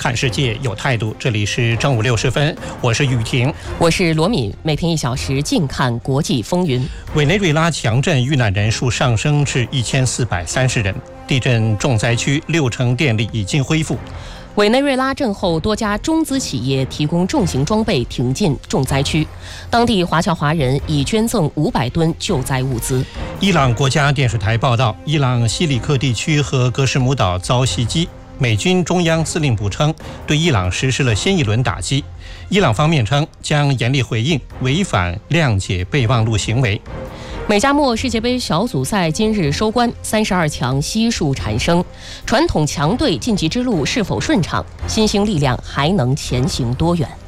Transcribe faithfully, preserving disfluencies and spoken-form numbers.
看世界有态度。这里是正午六时分，我是雨婷， 我是罗敏。每天一小时，静看国际风云。 委内瑞拉强震遇难人数上升至一千四百三十人，地震重灾区六成电力已经恢复。 委内瑞拉震后，多家中资企业提供重型装备挺进重灾区，当地华侨华人已捐赠五百吨救灾物资。 伊朗国家电视台报道，伊朗西里克地区和格什姆岛遭袭击，美军中央司令部称对伊朗实施了新一轮打击。伊朗方面称将严厉回应违反谅解备忘录行为。 美加墨世界杯小组赛今日收官，三十二强悉数产生，传统强队晋级之路是否顺畅？新兴力量还能前行多远？